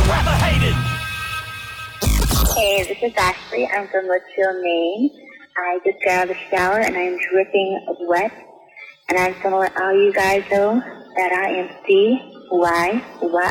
Hey, this is Ashley. I'm from Litchfield, Maine. I just got out of the shower and I'm dripping wet. And I just want to let all you guys know that I am CYY.